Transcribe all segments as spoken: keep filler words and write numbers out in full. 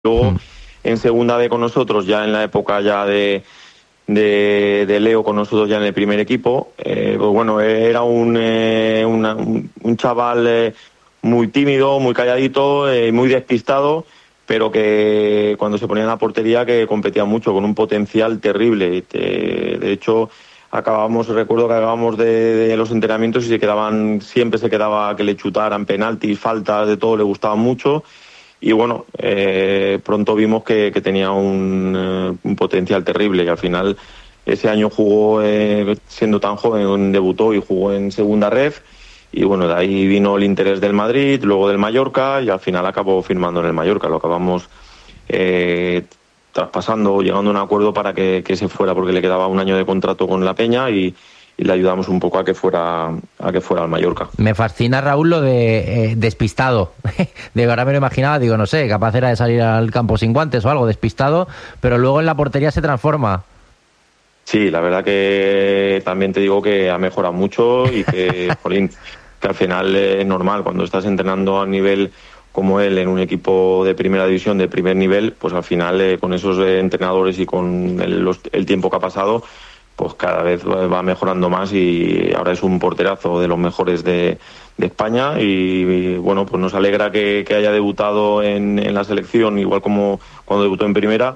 Luego, en segunda B con nosotros, ya en la época ya de, de, de Leo con nosotros ya en el primer equipo, eh, pues bueno, era un, eh, una, un, un chaval eh, muy tímido, muy calladito, eh, muy despistado, pero que cuando se ponía en la portería que competía mucho, con un potencial terrible. De, de hecho, acabamos, recuerdo que acabamos de, de los entrenamientos y se quedaban, siempre se quedaba que le chutaran penaltis, faltas, de todo, le gustaba mucho. Y bueno, eh, pronto vimos que, que tenía un, eh, un potencial terrible y al final ese año jugó, eh, siendo tan joven, debutó y jugó en segunda ref y bueno, de ahí vino el interés del Madrid, luego del Mallorca y al final acabó firmando en el Mallorca. Lo acabamos eh, traspasando, llegando a un acuerdo para que, que se fuera porque le quedaba un año de contrato con la Peña y y le ayudamos un poco a que fuera a que fuera al Mallorca. Me fascina, Raúl, lo de eh, despistado. De ahora me lo imaginaba, digo, no sé, capaz era de salir al campo sin guantes o algo, despistado, pero luego en la portería se transforma. Sí, la verdad que también te digo que ha mejorado mucho y que, jolín, que al final es normal, cuando estás entrenando a nivel como él en un equipo de primera división, de primer nivel, pues al final eh, con esos eh, entrenadores y con el, los, el tiempo que ha pasado, pues cada vez va mejorando más y ahora es un porterazo de los mejores de, de España y, y bueno, pues nos alegra que, que haya debutado en, en la selección igual como cuando debutó en primera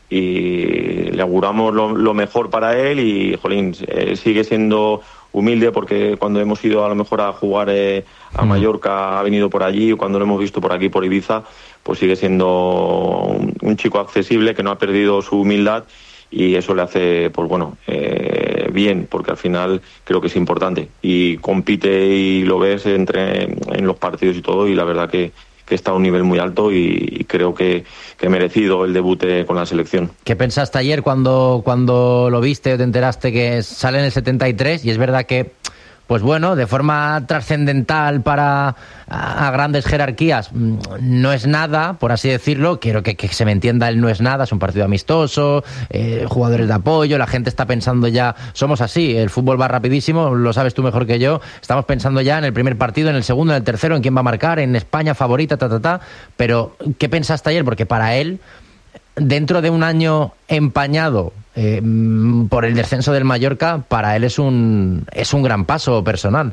y le auguramos lo, lo mejor para él y, jolín, eh, sigue siendo humilde porque cuando hemos ido a lo mejor a jugar eh, a Mallorca ha venido por allí, cuando lo hemos visto por aquí por Ibiza, pues sigue siendo un, un chico accesible que no ha perdido su humildad y eso le hace, pues bueno, eh, bien, porque al final creo que es importante y compite y lo ves entre en los partidos y todo y la verdad que, que está a un nivel muy alto y, y creo que, que merecido el debut con la selección. ¿Qué pensaste ayer cuando, cuando lo viste o te enteraste que sale en el setenta y tres? Y es verdad que, pues bueno, de forma trascendental para a, a grandes jerarquías no es nada, por así decirlo. Quiero que, que se me entienda, el no es nada, es un partido amistoso, eh, jugadores de apoyo, la gente está pensando ya, somos así, el fútbol va rapidísimo, lo sabes tú mejor que yo, estamos pensando ya en el primer partido, en el segundo, en el tercero, en quién va a marcar, en España favorita, ta, ta, ta. Pero, ¿qué pensaste ayer? Porque para él, dentro de un año empañado eh, por el descenso del Mallorca, para él es un es un gran paso personal.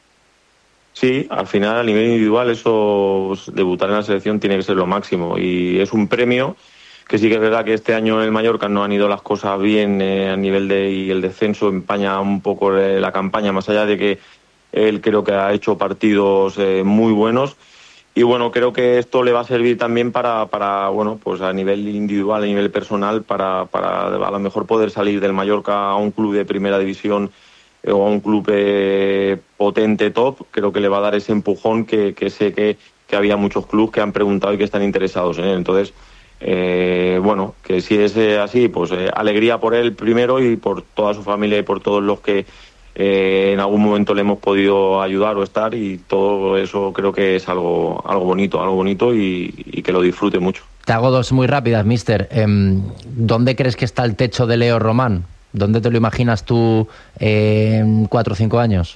Sí, al final a nivel individual eso, debutar en la selección tiene que ser lo máximo y es un premio que sí que es verdad que este año en el Mallorca no han ido las cosas bien eh, a nivel de y el descenso empaña un poco eh, la campaña, más allá de que él creo que ha hecho partidos eh, muy buenos. Y bueno, creo que esto le va a servir también para, para bueno, pues a nivel individual, a nivel personal, para, para a lo mejor poder salir del Mallorca a un club de primera división eh, o a un club eh, potente, top. Creo que le va a dar ese empujón que, que sé que, que había muchos clubes que han preguntado y que están interesados en él. Entonces, eh, bueno, que si es eh, así, pues eh, alegría por él primero y por toda su familia y por todos los que Eh, en algún momento le hemos podido ayudar o estar y todo eso creo que es algo algo bonito, algo bonito y, y que lo disfrute mucho. Te hago dos muy rápidas, mister. Eh, ¿Dónde crees que está el techo de Leo Román? ¿Dónde te lo imaginas tú eh, en cuatro o cinco años?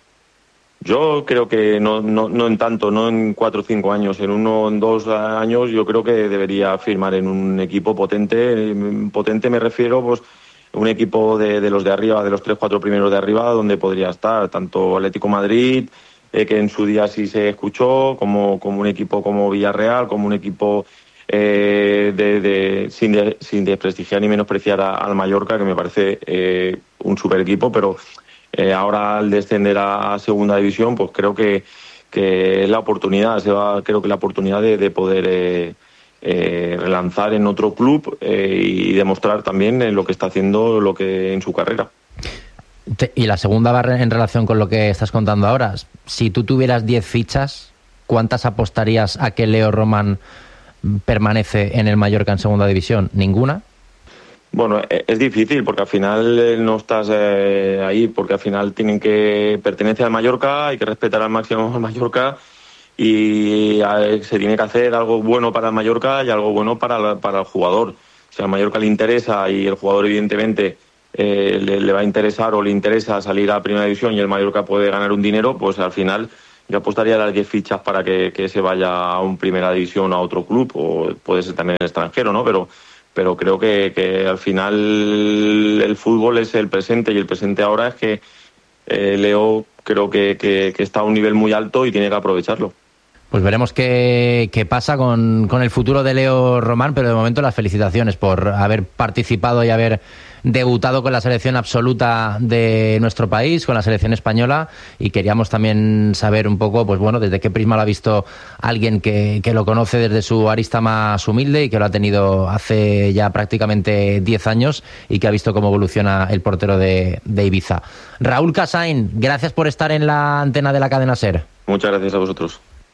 Yo creo que no, no, no en tanto, no en cuatro o cinco años, en uno o en dos años yo creo que debería firmar en un equipo potente. Potente me refiero, pues un equipo de, de los de arriba, de los tres, cuatro primeros de arriba, donde podría estar tanto Atlético Madrid, eh, que en su día sí se escuchó, como, como un equipo como Villarreal, como un equipo eh, de, de, sin, de, sin desprestigiar ni menospreciar a, al Mallorca, que me parece eh, un super equipo, pero eh, ahora al descender a segunda división, pues creo que, que es la oportunidad, se va, creo que la oportunidad de, de poder eh, Eh, relanzar en otro club eh, y demostrar también eh, lo que está haciendo lo que en su carrera. Y la segunda va en relación con lo que estás contando ahora. Si tú tuvieras diez fichas, ¿cuántas apostarías a que Leo Román permanece en el Mallorca en segunda división? ¿Ninguna? Bueno, es difícil porque al final no estás eh, ahí, porque al final tienen que pertenecer al Mallorca, hay que respetar al máximo al Mallorca y se tiene que hacer algo bueno para el Mallorca y algo bueno para, la, para el jugador. Si al Mallorca le interesa y el jugador evidentemente eh, le, le va a interesar o le interesa salir a Primera División y el Mallorca puede ganar un dinero, pues al final yo apostaría las diez fichas para que, que se vaya a un primera división o a otro club, o puede ser también extranjero, ¿no? Pero, pero creo que, que al final el fútbol es el presente, y el presente ahora es que eh, Leo creo que, que, que está a un nivel muy alto y tiene que aprovecharlo. Pues veremos qué, qué pasa con, con el futuro de Leo Román, pero de momento las felicitaciones por haber participado y haber debutado con la selección absoluta de nuestro país, con la selección española, y queríamos también saber un poco, pues bueno, desde qué prisma lo ha visto alguien que, que lo conoce desde su arista más humilde y que lo ha tenido hace ya prácticamente diez años y que ha visto cómo evoluciona el portero de, de Ibiza. Raúl Casain, gracias por estar en la antena de la cadena SER. Muchas gracias a vosotros.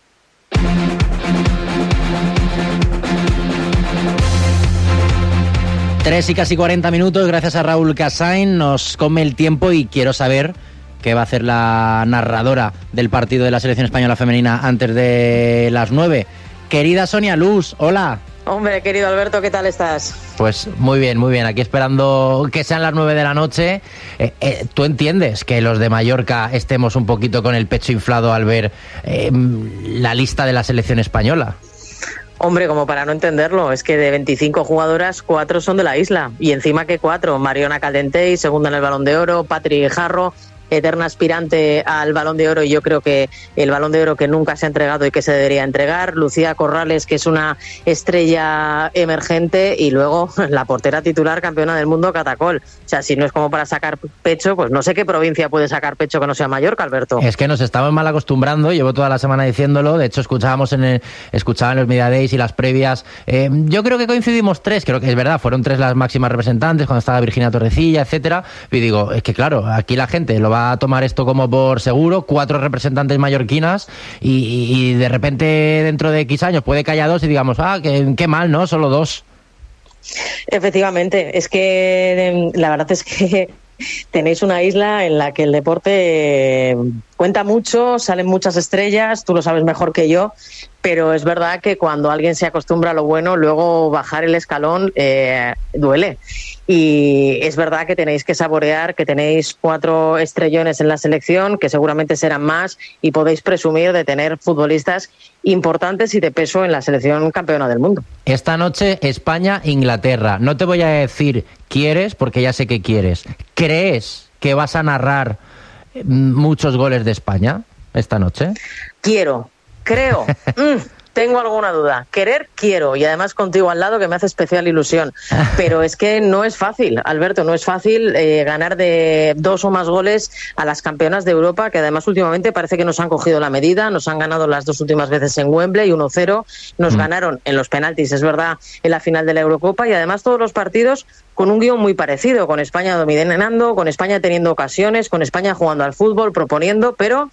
Tres y casi cuarenta minutos, gracias a Raúl Casain, nos come el tiempo y quiero saber qué va a hacer la narradora del partido de la selección española femenina antes de las nueve. Querida Sonia Luz, hola. Hombre, querido Alberto, ¿qué tal estás? Pues muy bien, muy bien, aquí esperando que sean las nueve de la noche. Eh, eh, ¿Tú entiendes que los de Mallorca estemos un poquito con el pecho inflado al ver eh, la lista de la selección española? Hombre, como para no entenderlo, es que de veinticinco jugadoras, cuatro son de la isla. Y encima que cuatro, Mariona Caldentey, segunda en el Balón de Oro, Patri Jarro, eterna aspirante al Balón de Oro, y yo creo que el Balón de Oro que nunca se ha entregado y que se debería entregar, Lucía Corrales, que es una estrella emergente, y luego la portera titular campeona del mundo, Catacol. O sea, si no es como para sacar pecho, pues no sé qué provincia puede sacar pecho que no sea Mallorca, Alberto. Es que nos estamos mal acostumbrando, llevo toda la semana diciéndolo, de hecho escuchábamos en el, escuchaba en los Media Days y las previas, eh, yo creo que coincidimos tres, creo que es verdad, fueron tres las máximas representantes cuando estaba Virginia Torrecilla, etcétera, y digo, es que claro, aquí la gente lo va a tomar esto como por seguro, cuatro representantes mallorquinas, y, y, y de repente dentro de X años puede que haya dos y digamos, ah, qué, qué mal, ¿no? Solo dos. Efectivamente, es que la verdad es que tenéis una isla en la que el deporte cuenta mucho, salen muchas estrellas, tú lo sabes mejor que yo, pero es verdad que cuando alguien se acostumbra a lo bueno, luego bajar el escalón eh, duele. Y es verdad que tenéis que saborear, que tenéis cuatro estrellones en la selección, que seguramente serán más, y podéis presumir de tener futbolistas importantes y de peso en la selección campeona del mundo. Esta noche España-Inglaterra. No te voy a decir quieres, porque ya sé que quieres. ¿Crees que vas a narrar muchos goles de España esta noche? Quiero, creo. mm. Tengo alguna duda. Querer, quiero. Y además contigo al lado, que me hace especial ilusión. Pero es que no es fácil, Alberto, no es fácil eh, ganar de dos o más goles a las campeonas de Europa, que además últimamente parece que nos han cogido la medida. Nos han ganado las dos últimas veces en Wembley, uno cero. Nos mm. ganaron en los penaltis, es verdad, en la final de la Eurocopa. Y además todos los partidos con un guión muy parecido. Con España dominando, con España teniendo ocasiones, con España jugando al fútbol, proponiendo, pero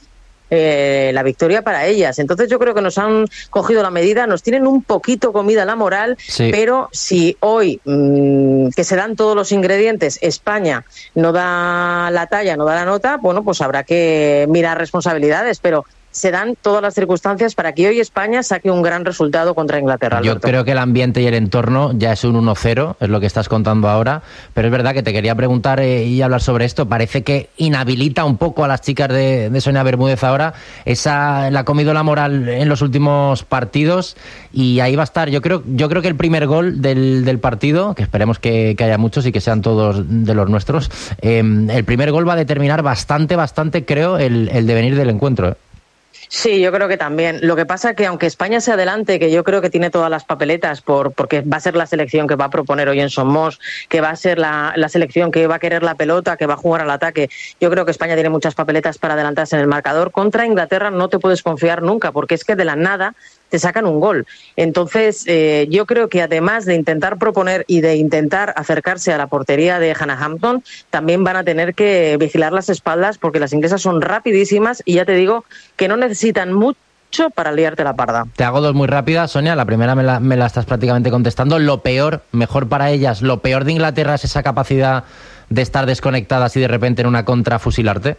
Eh, la victoria para ellas. Entonces yo creo que nos han cogido la medida, nos tienen un poquito comida la moral, sí. Pero si hoy mmm, que se dan todos los ingredientes, España no da la talla, no da la nota, bueno, pues habrá que mirar responsabilidades, pero se dan todas las circunstancias para que hoy España saque un gran resultado contra Inglaterra, Alberto. Yo creo que el ambiente y el entorno ya es un uno cero, es lo que estás contando ahora, pero es verdad que te quería preguntar eh, y hablar sobre esto. Parece que inhabilita un poco a las chicas de, de Sonia Bermúdez ahora. Esa la ha comido la moral en los últimos partidos y ahí va a estar. Yo creo, yo creo que el primer gol del, del partido, que esperemos que, que haya muchos y que sean todos de los nuestros, eh, el primer gol va a determinar bastante, bastante, creo, el, el devenir del encuentro, ¿eh? Sí, yo creo que también. Lo que pasa es que aunque España se adelante, que yo creo que tiene todas las papeletas, por porque va a ser la selección que va a proponer hoy en Somos, que va a ser la, la selección que va a querer la pelota, que va a jugar al ataque, yo creo que España tiene muchas papeletas para adelantarse en el marcador. Contra Inglaterra no te puedes confiar nunca, porque es que de la nada te sacan un gol. Entonces, eh, yo creo que además de intentar proponer y de intentar acercarse a la portería de Hannah Hampton, también van a tener que vigilar las espaldas, porque las inglesas son rapidísimas y ya te digo que no necesitan mucho para liarte la parda. Te hago dos muy rápidas, Sonia. La primera me la, me la estás prácticamente contestando. Lo peor, mejor para ellas, lo peor de Inglaterra es esa capacidad de estar desconectadas y de repente en una contra fusilarte.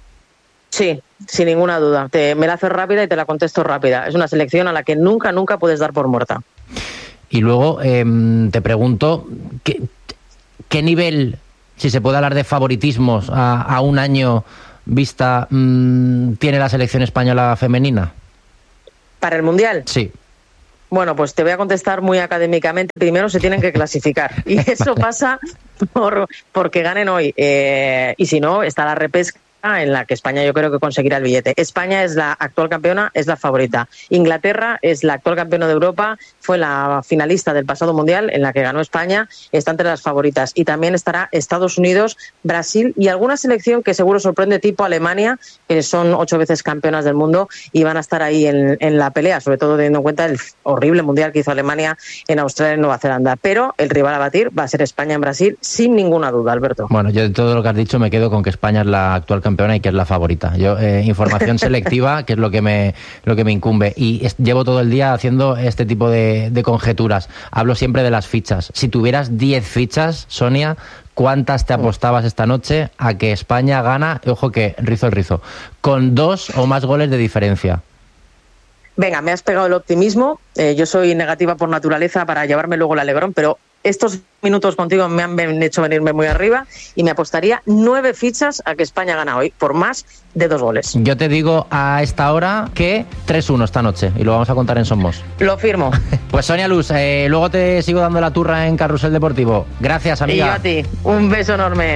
Sí, sin ninguna duda. Te, me la haces rápida y te la contesto rápida. Es una selección a la que nunca, nunca puedes dar por muerta. Y luego eh, te pregunto, ¿qué, ¿qué nivel, si se puede hablar de favoritismos a, a un año vista mmm, tiene la selección española femenina? ¿Para el Mundial? Sí. Bueno, pues te voy a contestar muy académicamente. Primero se tienen que clasificar y eso pasa por porque ganen hoy. Eh, y si no, está la repesca en la que España yo creo que conseguirá el billete. España es la actual campeona, es la favorita. Inglaterra es la actual campeona de Europa, fue la finalista del pasado Mundial en la que ganó España, está entre las favoritas. Y también estará Estados Unidos, Brasil y alguna selección que seguro sorprende, tipo Alemania, que son ocho veces campeonas del mundo y van a estar ahí en, en la pelea, sobre todo teniendo en cuenta el horrible Mundial que hizo Alemania en Australia y Nueva Zelanda. Pero el rival a batir va a ser España en Brasil, sin ninguna duda, Alberto. Bueno, yo de todo lo que has dicho me quedo con que España es la actual campeona y que es la favorita. Yo eh, información selectiva, que es lo que me lo que me incumbe, y es, llevo todo el día haciendo este tipo de, de conjeturas. Hablo siempre de las fichas. Si tuvieras diez fichas, Sonia, ¿cuántas te apostabas esta noche a que España gana? Ojo que rizo el rizo, con dos o más goles de diferencia. Venga, me has pegado el optimismo. Eh, yo soy negativa por naturaleza para llevarme luego el alegrón, pero estos minutos contigo me han hecho venirme muy arriba y me apostaría nueve fichas a que España gana hoy, por más de dos goles. Yo te digo a esta hora que tres uno esta noche y lo vamos a contar en Somos. Lo firmo. Pues Sonia Luz, eh, luego te sigo dando la turra en Carrusel Deportivo. Gracias, amiga. Y yo a ti. Un beso enorme.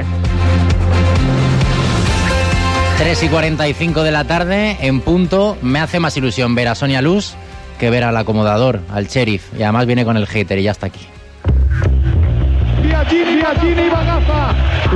tres y cuarenta y cinco de la tarde, en punto. Me hace más ilusión ver a Sonia Luz que ver al acomodador, al sheriff. Y además viene con el hater y ya está aquí. Biagini, Biagini, Bagaza.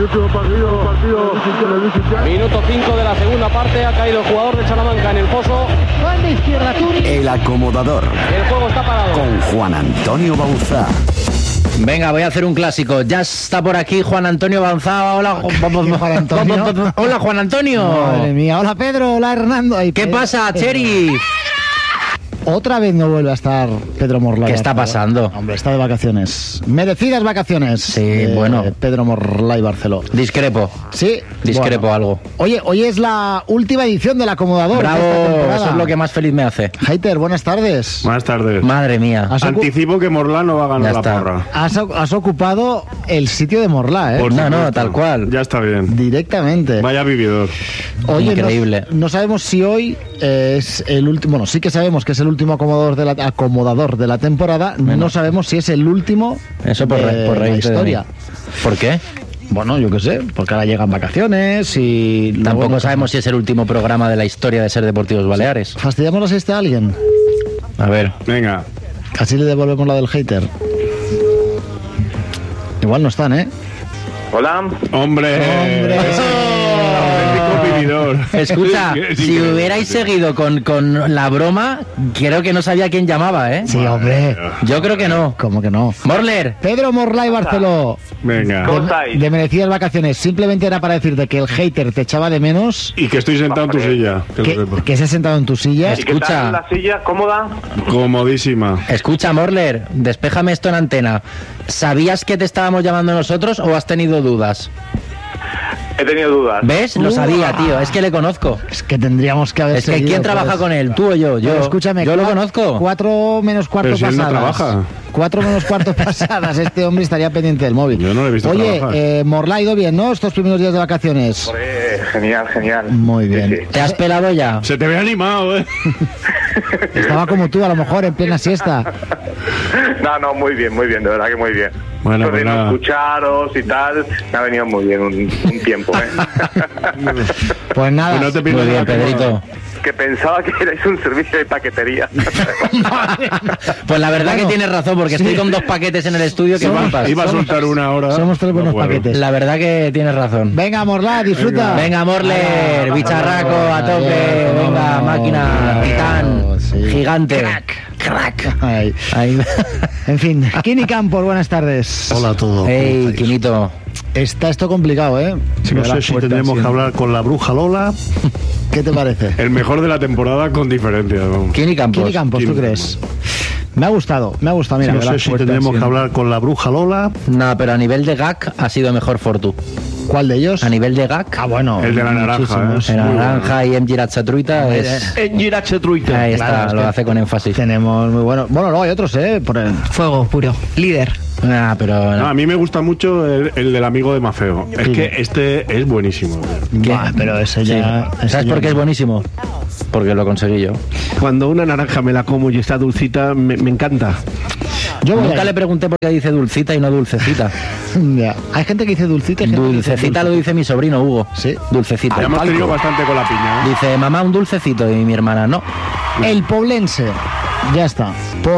Minuto cinco de la segunda parte, ha caído el jugador de Salamanca en el foso. Banda izquierda, Tuni. El acomodador. El juego está parado. Con Juan Antonio Bauzá. Venga, voy a hacer un clásico. Ya está por aquí Juan Antonio Bauzá. Hola, Juan Antonio. Hola, Juan Antonio. Madre mía. Hola, Pedro. Hola, Hernando. Ay, ¿Qué Pedro. pasa, Cheri? Otra vez no vuelve a estar Pedro Morlay. ¿Qué está pasando? Hombre, está de vacaciones. Merecidas vacaciones. Sí, eh, bueno. Pedro Morlay Barceló. Discrepo. Sí. Discrepo bueno. algo. Oye, hoy es la última edición del Acomodador. Bravo, de esta temporada. eso es lo que más feliz me hace. Hater, buenas tardes. Buenas tardes. Madre mía. Has, ocu- Anticipo que Morlán no va a ganar Ya la está. porra. has, has ocupado el sitio de Morlá, ¿eh? Por No, no, supuesto. tal cual. Ya está bien. Directamente. Vaya vividor. Oye, Increíble. No, no sabemos si hoy eh, es el último. Bueno, sí que sabemos que es el último acomodador de la, acomodador de la temporada. Bueno. No sabemos si es el último Eso por, de re- por la reírte de historia. mí. ¿Por qué? Bueno, yo qué sé, porque ahora llegan vacaciones y... luego Tampoco no sabemos si es el último programa de la historia de Ser Deportivos Baleares. ¿Fastidiamos la siesta a alguien? A ver. Venga. Casi le devolvemos la del hater. Igual no están, ¿eh? Hola. Hombre. ¡Hombre! Auténtico vividor. Escucha, Es si increíble. hubierais seguido con, con la broma, creo que no sabía quién llamaba, ¿eh? Sí, hombre. Yo creo que no. ¿Cómo que no? Morler. Pedro Morlay Barceló. Venga. ¿Cómo De, estáis? de merecidas vacaciones. Simplemente era para decirte que el hater te echaba de menos, Y que estoy sentado en tu silla. Que que, lo sepas. que se ha sentado en tu silla. ¿Y qué Escucha. tal la silla? ¿Cómoda? Comodísima. Escucha, Morler, despéjame esto en antena. ¿Sabías que te estábamos llamando nosotros o has tenido dudas? He tenido dudas. ¿Ves? Lo sabía, tío. Es que le conozco. Es que tendríamos que haber Es que seguido, ¿quién trabaja pues. con él? ¿Tú o yo? Yo, Pero escúchame, yo lo cua- conozco. Cuatro menos cuarto Pero si él no pasadas. trabaja. Cuatro menos cuarto pasadas. Este hombre estaría pendiente del móvil. Yo no lo he visto Oye, trabajar. eh, Morlá ha ido bien, ¿no? Estos primeros días de vacaciones. Hombre, genial, genial. Muy bien. Sí, sí. ¿Te has pelado ya? Se te ve animado, ¿eh? Estaba como tú, a lo mejor, en plena siesta. No, no, muy bien, muy bien, de verdad que muy bien. Bueno, Eso de pues no nada. escucharos y tal, me ha venido muy bien un, un tiempo, ¿eh? Pues nada. Pues no te Muy pido bien, nada, Pedrito. Que pensaba que erais un servicio de paquetería. Pues la verdad Bueno, que tienes razón, porque estoy con dos paquetes en el estudio que Somos- flipas. Iba a soltar una hora. Somos tres buenos No puedo. paquetes. La verdad que tienes razón. Venga, Morlá, disfruta. Venga, Morler, bicharraco, a tope, venga, máquina, titán, Sí. gigante. Crack. Ay. Ahí. En fin, Kini Campos, buenas tardes. Hola a todos. Ey, Quinito. Está esto complicado, ¿eh? No De sé las si puertas, tendremos sí. que hablar con la bruja Lola. ¿Qué te parece? El mejor de la temporada con diferencia. vamos. Kini Campos. Kini Campos, ¿tú Kini crees? Me ha gustado, me ha gustado. Mira, No de sé las si puertas, tendremos sí. que hablar con la bruja Lola. No, pero a nivel de gag ha sido mejor Fortu. ¿Cuál de ellos? A nivel de gag. Ah, bueno. El de la naranja, muchísimos. ¿eh? En Muy naranja bueno. y en Giratchatruita es... En Girache Truite. Ahí Claro, está, es lo que hace con énfasis. Tenemos muy bueno. Bueno, luego hay otros, ¿eh? Por el... Fuego puro. Líder. Ah, pero... No, a mí me gusta mucho el, el del amigo de Mafeo. Es Sí. que este es buenísimo. ¿Qué? Buah, pero ese Sí. ya... ese ¿Sabes ya por qué no. es buenísimo? Porque lo conseguí yo. Cuando una naranja me la como y está dulcita, me, me encanta. Yo voy Nunca a- le pregunté por qué dice dulcita y no dulcecita. Ya. Hay gente que dice dulcita y gente que dice Dulcecita lo dulce. dice mi sobrino Hugo. Sí. Dulcecita. Ya hemos tenido bastante con la piña. ¿eh? Dice, mamá, un dulcecito. Y mi hermana, no. El Poblense. Ya está.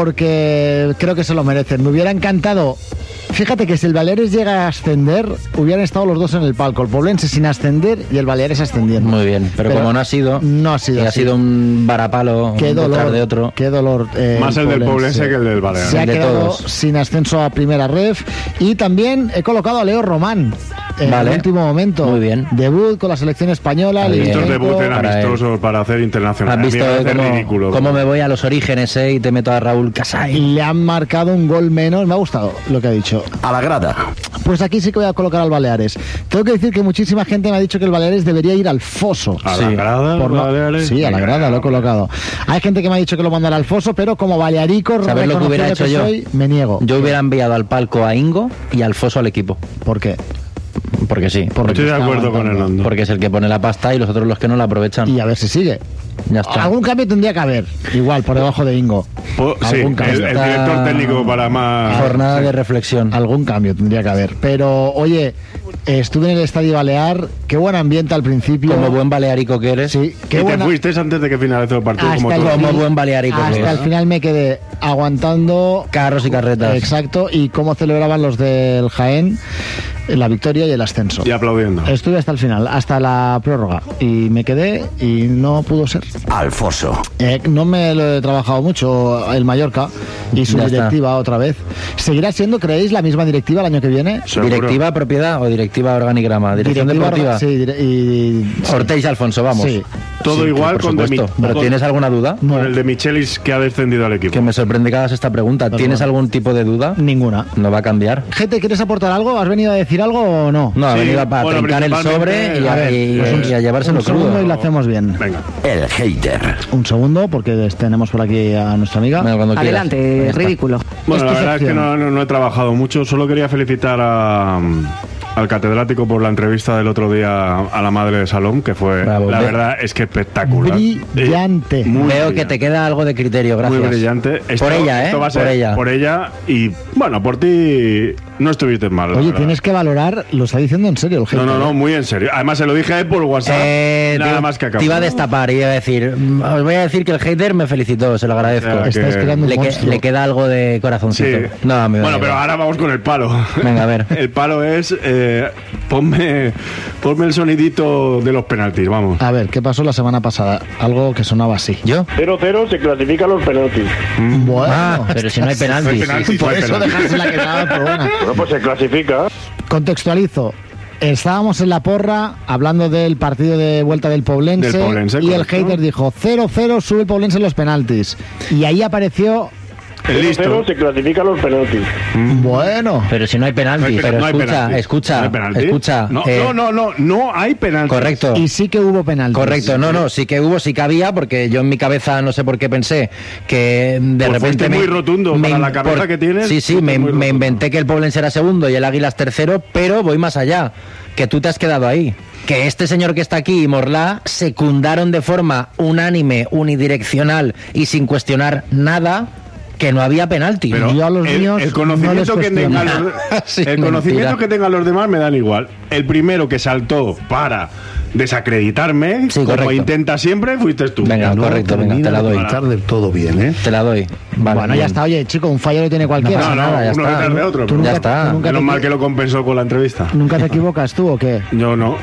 Porque creo que se lo merecen. Me hubiera encantado. Fíjate que si el Baleares llega a ascender, hubieran estado los dos en el palco. El Poblense sin ascender y el Baleares ascendiendo. Muy bien. Pero, Pero como no ha sido... no ha sido y ha así. sido un varapalo Qué detrás dolor, de otro. qué dolor. eh, Más el del Poblense que el del Baleares. Se ha El de quedado todos. sin ascenso a primera ref. Y también he colocado a Leo Román en Vale. el último momento. Muy bien. Debut con la selección española. Está bien. Estos Liderazgo. debuts eran Para él. amistosos para hacer internacional. Has A mí visto me parece cómo, ridículo. cómo me voy a los orígenes, eh, y te meto a Raúl Casay. Le han marcado un gol menos. Me ha gustado lo que ha dicho. A la grada. Pues aquí sí que voy a colocar al Baleares. Tengo que decir que muchísima gente me ha dicho que el Baleares debería ir al foso. A la grada, Por no- Baleares. Sí, a la Venga, grada lo he hombre. colocado. Hay gente que me ha dicho que lo mandara al foso, pero como balearico ¿Sabes lo que hubiera hecho reconocido que yo? soy, me niego. Yo hubiera enviado al palco a Ingo y al Foso al equipo. ¿Por qué? Porque sí. Porque Estoy de está acuerdo con aguantando. Hernando. Porque es el que pone la pasta y los otros los que no la aprovechan. Y a ver si sigue. Ya está. Algún cambio tendría que haber. Igual, por debajo de Ingo. Po- sí, Algún el, cambio. el director técnico para más... Jornada de reflexión. Algún cambio tendría que haber. Pero, oye, estuve en el Estadio Balear. Qué buen ambiente al principio. Como buen balearico que eres. Sí, ¿Y qué te buena... fuiste antes de que finalizó el partido? Como Hasta tú? el, Como fin- buen balearico que hasta es. el final me quedé aguantando Carros y carretas. exacto, y cómo celebraban los del Jaén la victoria y el ascenso. Y aplaudiendo. Estuve hasta el final, hasta la prórroga, y me quedé y no pudo ser. Al foso. Eh, no me lo he trabajado mucho el Mallorca y su Ya está. directiva otra vez. ¿Seguirá siendo, creéis, la misma directiva el año que viene? Seguro. ¿Directiva propiedad o directiva organigrama? ¿Dirección Directiva, deportiva? Sí, dire- y, Ortega y Alfonso, vamos. Sí. Todo Sí, igual por con, de supuesto. Mi- ¿Pero con- tienes alguna duda? No. con el de Michelis que ha descendido al equipo. Que me sorprende que hagas esta pregunta. ¿Tienes Perdón. algún tipo de duda? Ninguna. No va a cambiar. Gente, ¿quieres aportar algo? ¿Has venido a decir algo o no? No, ha Sí, venido para bueno, trincar el sobre y a, principalmente, a ver, y- pues, y a llevárselo Un segundo crudo. y lo hacemos bien. Venga. El hater. Un segundo, porque tenemos por aquí a nuestra amiga. Bueno, cuando quieras. Ahí Adelante, está. ridículo. Bueno, Es la tu verdad es que sección. no, no- no he trabajado mucho. Solo quería felicitar a, al catedrático por la entrevista del otro día a la madre de Salom, que fue, Bravo. la Ve- verdad es que espectacular. Brillante. Eh, muy Veo que brillante. te queda algo de criterio, gracias. Muy brillante. Esto- por ella, ¿eh? esto va a por ser ella. Por ella. Y bueno, por ti no estuviste mal. la Oye, verdad. tienes que valorar, lo está diciendo en serio el jefe. No, no, no, muy en serio. Además, se lo dije a él por WhatsApp. Eh, nada te, más que acabo. te iba a destapar y iba a decir, mm, os voy a decir que el hater me felicitó, se lo agradezco. O sea, Estáis que- creando un le, que- monstruo. le queda algo de corazoncito. Sí. No, a mí me bueno, da pero igual. ahora vamos con el palo. Venga, a ver. El palo es, eh, ponme, ponme el sonidito de los penaltis, vamos. A ver, ¿qué pasó la semana pasada? Algo que sonaba así. ¿Yo? cero cero se clasifican los penaltis. Bueno, Ah, pero si no hay No hay penaltis. penaltis, por no hay eso penaltis. dejársela que estaba por buena. Bueno, pues se clasifica. Contextualizo. Estábamos en la porra hablando del partido de vuelta del Poblense, Del Poblense, y el correcto. hater dijo cero cero sube el Poblense en los penaltis. Y ahí apareció, El cero listo. cero se clasifican los penaltis. bueno, Pero si no hay penaltis, No hay pe- pero no hay escucha, penaltis. escucha, ¿No hay penaltis? escucha. No, eh, no, no, no, no hay penaltis. Correcto. y sí que hubo penaltis. Correcto, no, no, sí que hubo, sí que había, porque yo en mi cabeza no sé por qué pensé que de Pues repente... fuiste muy rotundo para in- la cabeza que tienes, Sí, sí, fuiste me, muy me rotundo. inventé que el Poblense era segundo y el Águilas tercero, pero voy más allá, que tú te has quedado ahí. Que este señor que está aquí y Morlá secundaron de forma unánime, unidireccional y sin cuestionar nada que no había penalti. Pero Yo a los el, míos el no conocimiento les que tengan cuestiono. los, Sí, el mentira. conocimiento que tengan los demás me dan igual. El primero que saltó para desacreditarme, Sí, como correcto. intenta siempre, fuiste tú. Venga, correcto, venga, te la doy. del todo bien, ¿eh? Te la doy. Vale, bueno, ya bien. está, oye, chico, un fallo lo tiene cualquiera. pasa No, no, nada, ya uno está. detrás de otro. Tú pero- nunca- Ya está. tú nunca Menos te mal equi- que lo compensó con la entrevista. ¿Nunca te equivocas tú o qué? Yo no.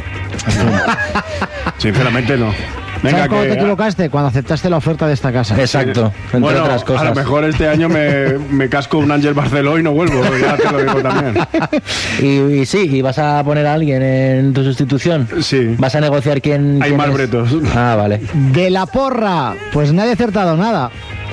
Sinceramente no. Venga, ¿Sabes cuándo que- te equivocaste? Cuando aceptaste la oferta de esta casa. Exacto, entre bueno, otras cosas. a lo mejor este año me, me casco un Ángel Barceló y no vuelvo, ya te lo digo también. Y, y sí, ¿y vas a poner a alguien en tu sustitución? Sí. ¿Vas a negociar quién, Hay quién más es? bretos. Ah, vale. De la porra, pues nadie ha acertado nada.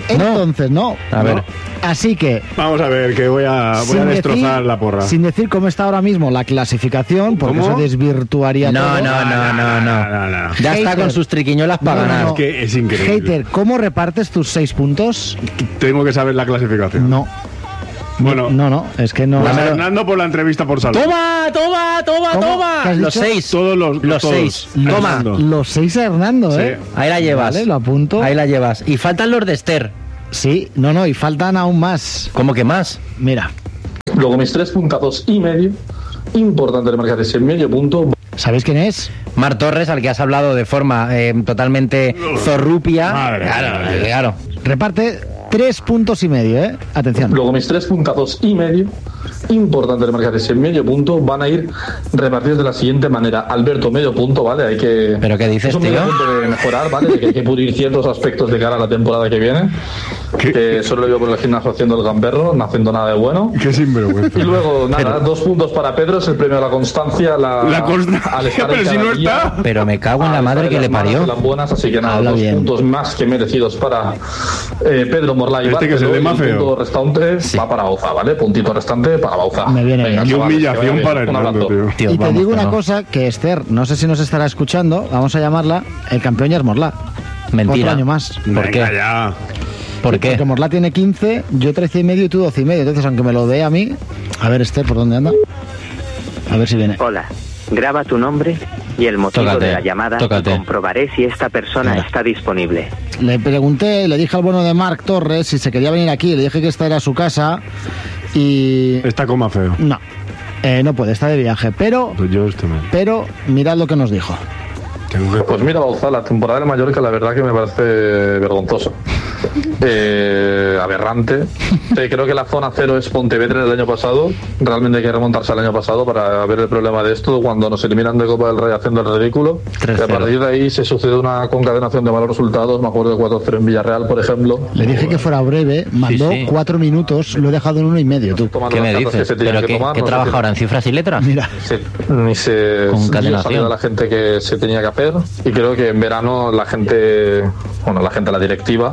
Entonces, no. A ver. Así que... Vamos a ver, que voy a, voy a destrozar decir, la porra. Sin decir cómo está ahora mismo la clasificación, porque ¿Cómo? eso desvirtuaría No, todo. no, no, no, no. no, no. Ya está Hater. con sus triquiñuelas para No, no, ganar. no. Es que es increíble. Hater, ¿cómo repartes tus seis puntos? Tengo que saber la clasificación. No. Bueno, No, no, es que no. pues Dámelo. Hernando por la entrevista por salud. ¡Toma, toma, toma, ¿Cómo? toma! ¿Qué has Los dicho? seis. Todos los, Los todos. seis. Toma. Hernando. Los seis a Hernando, Sí. ¿eh? Ahí la llevas. Vale, lo apunto. Ahí la llevas. Y faltan los de Esther. Sí, no, no, y faltan aún más. ¿Cómo que más? Mira, Luego mis tres puntados y medio. Importante remarcar ese medio punto. ¿sabéis quién es? Mar Torres, al que has hablado de forma eh, totalmente zorrupia. Madre claro, mía. claro. Reparte tres puntos y medio, ¿eh? Atención. Luego mis tres puntados y medio. Importante remarcar ese medio punto. Van a ir repartidos de la siguiente manera. Alberto, medio punto, ¿vale? Hay que... ¿Pero qué dices, es un medio tío? punto de mejorar, ¿vale? De que hay que pulir ciertos aspectos de cara a la temporada que viene. ¿Qué? Que solo lo veo por el gimnasio haciendo el gamberro, no haciendo nada de bueno. Qué sinvergüenza. Y luego, nada, Pero- dos puntos para Pedro, es el premio a la constancia. La, La constancia, al estar pero en si cada no día, está. Pero me cago en la al madre estar que en le las manos parió. de las buenas, así que nada, Habla dos bien. puntos más que merecidos para eh, Pedro Morlay. Este que es el de y más el feo. punto restante Sí. va para Bauza, ¿vale? Puntito restante para Bauza. Me viene bien. Qué chavales, humillación que vaya para bien. Un Hernando, abrazo. tío. Tío, y te vamos, digo que una no. cosa, que Esther, no sé si nos estará escuchando, vamos a llamarla el campeón ya es Morlá. Mentira. Otro año más. ¿Por Venga, qué? ya. ¿Por qué? Porque Morlá tiene quince, yo trece y medio y tú doce y medio. Entonces, aunque me lo dé a mí... A ver, Esther, ¿por dónde anda? A ver si viene. Hola, graba tu nombre y el motivo Tócate, de la llamada tócate. y comprobaré si esta persona Mira. está disponible. Le pregunté, le dije al bueno de Marc Torres si se quería venir aquí. Le dije que esta era su casa y... Está coma feo. No, eh, no puede, está de viaje. Pero, Pues yo este me... pero, mirad lo que nos dijo. Tengo que... Pues mira, Bauza, la temporada del Mallorca la verdad que me parece vergonzosa. Eh, aberrante. Eh, creo que la zona cero es Pontevedra del año pasado. Realmente hay que remontarse al año pasado para ver el problema de esto cuando nos eliminan de Copa del Rey haciendo el ridículo. tres Y a cero. partir de ahí se sucede una concadenación de malos resultados. Me acuerdo de cuatro cero en Villarreal, por ejemplo. Le dije que fuera breve, mandó sí. cuatro minutos, lo he dejado en uno y medio, tú. Tomando ¿Qué las me cartas que dices? se tenían ¿Pero que qué, tomar, qué no sé trabaja si- ahora en cifras y letras? Mira, se- ni se Concatenación. dio salida a la gente que se tenía que hacer, y creo que en verano la gente, bueno, la gente, la directiva,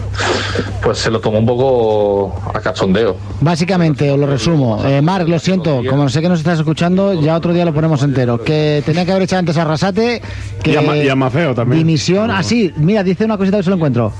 pues se lo tomó un poco a cachondeo. básicamente, os lo resumo. Eh, Marc, lo siento, como sé que nos estás escuchando, ya otro día lo ponemos entero. Que tenía que haber echado antes a Arrasate, que... Y a Ma- y a Mafeo también. Dimisión, ah sí, mira, dice una cosita que se lo encuentro.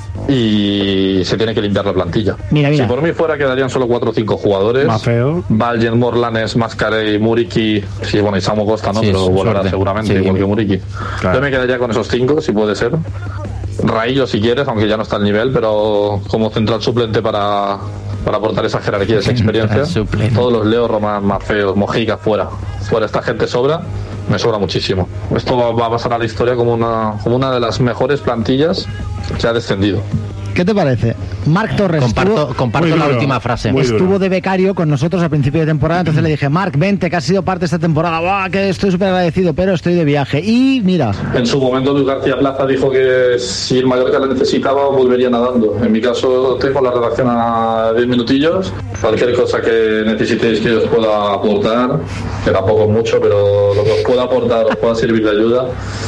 Y se tiene que limpiar la plantilla. Mira, mira. Si por mí fuera quedarían solo cuatro o cinco jugadores. Mafeo. Valgen, Morlanes, Mascarey, Muriqui, sí, bueno, y Samu Costa, ¿no? Sí, Pero su volverá suerte. seguramente, Sí. igual que Muriqui. Claro. Yo me quedaría con esos cinco, si puede ser. Raillo, si quieres, aunque ya no está al nivel, pero como central suplente para, para aportar esa jerarquía, esa experiencia. Suplente. Todos los Leo, Román, Mafeo, Mojica, fuera. Fuera, esta gente sobra, me sobra muchísimo. Esto va, va a pasar a la historia como una, como una de las mejores plantillas que ha descendido. ¿Qué te parece? Marc Torres Comparto, estuvo, comparto Muy la duro. última frase. Muy duro. estuvo de becario con nosotros al principio de temporada, entonces le dije, Marc, vente, que has sido parte de esta temporada, ¡buah, que estoy súper agradecido, pero estoy de viaje! Y mira, En su momento Luis García Plaza dijo que si el Mallorca la necesitaba volvería nadando. En mi caso tengo la redacción a diez minutillos. Cualquier cosa que necesitéis que os pueda aportar, que tampoco es mucho, pero lo que os pueda aportar os pueda servir de ayuda,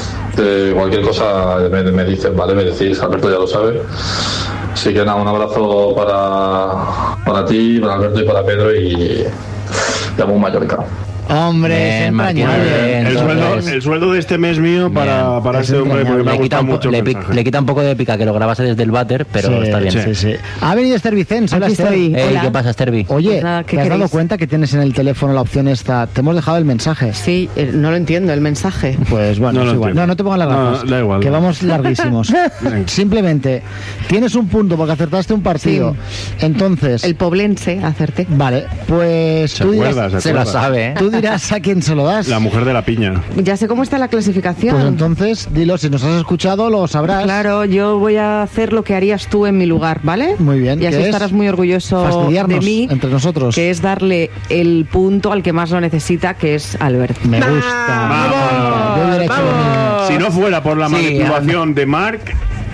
de cualquier cosa me, me dices, ¿vale? Me decís, Alberto ya lo sabe. Así que nada, un abrazo para, para ti, para Alberto y para Pedro, y llamo un Mallorca. hombre, Bien, es Martín, entrañable. bien. El sueldo, Entonces- el sueldo de este mes mío para, Bien. para Es este hombre, porque me ha Le quita, gustado un po- mucho el le, pi- mensaje. le quita un poco de pica que lo grabase desde el váter, pero Sí, está bien. Sí, sí. Ha venido Esther Vicens, hola Aquí Esther. estoy. Ey, Hola. ¿qué pasa, Stervi? Oye, Pues nada, ¿qué ¿te has dado queréis? cuenta que tienes en el teléfono la opción esta? Te hemos dejado el mensaje. Sí, eh, no lo entiendo, el mensaje. Pues bueno, No lo es igual. entiendo. No, no te pongas las No, gafas. da igual. Que vamos larguísimos. Venga. Simplemente, tienes un punto porque acertaste un partido. Entonces, El poblense, acerté. vale, pues Se tú dirás, acuerda, se Se la acuerda. sabe, ¿eh? tú dirás a quién se lo das. La mujer de la piña. Ya sé cómo está la clasificación. Pues entonces, dilo, si nos has escuchado, lo sabrás. Claro, yo voy a hacer lo que harías tú en mi lugar, ¿vale? Muy bien, Y así ¿qué es? estarás muy orgulloso Fastidiarnos de mí, entre nosotros. que es darle el punto al que más lo necesita, que es Alberto. Me gusta. Vamos. Yo hubiera hecho lo mismo. Si no fuera por la Sí, manipulación de Marc,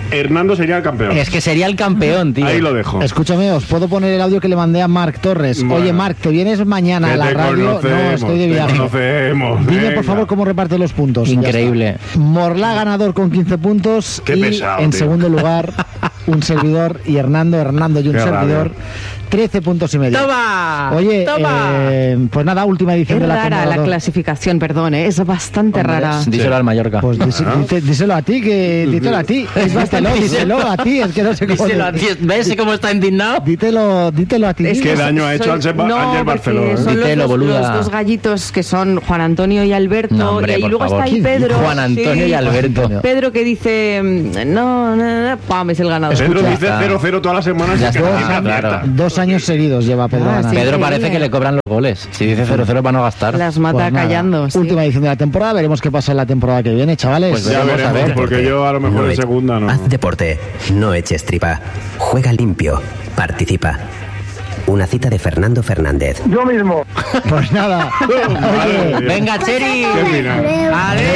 Hernando sería el campeón. Es que sería el campeón, tío. Ahí lo dejo. Escúchame, os puedo poner el audio que le mandé a Marc Torres. Bueno. Oye, Marc, ¿te vienes mañana Que a la te radio? conocemos, No, estoy de te viaje. conocemos, Dime, venga. por favor, cómo reparte los puntos. Increíble. Ya está. Morlá ganador con quince puntos. Qué y pesado, en tío. segundo lugar, un servidor y Hernando, Hernando y un Qué servidor. trece puntos y medio. ¡Toma! Oye, ¡Toma! Eh, pues nada, última edición Es de la rara temporada la dos. clasificación, perdón, ¿eh? Es bastante Hombre, rara. Díselo al Mallorca. Pues díselo, díselo, díselo a ti, que díselo a ti. Es díselo, díselo a ti, es que no sé cómo. Díselo a ti. ¿Ves cómo está indignado? Dítelo, dítelo a ti. Es Qué que daño ha hecho soy- Ángel Ba- no, Ángel porque Barceló, ¿eh? Son los, Dítelo, dos, boluda. los dos gallitos que son Juan Antonio y Alberto. No, hombre, y ahí por luego favor. está ahí ¿Quién? Pedro. Juan Antonio sí. y Alberto. Pedro que dice, mm, no, no, no, pam, es el ganador. Pedro Ya dice está. cero cero todas las semanas. Ya y que está, nadie me claro. acierta. Dos años seguidos lleva Pedro Ah, ganando. sí. Pedro Increíble. parece que le cobran los goles. Si dice cero cero para no gastar. Las mata Pues nada, callando. sí. Última edición de la temporada, veremos qué pasa en la temporada que viene, chavales. Pues Ya Veremos a veremos, ver. porque yo a lo mejor No en he- segunda no. Haz deporte, no eches tripa. Juega limpio, participa. Una cita de Fernando Fernández. Yo mismo. Pues nada. Madre Oye, mía. Venga, Cheri. Qué final. Vale.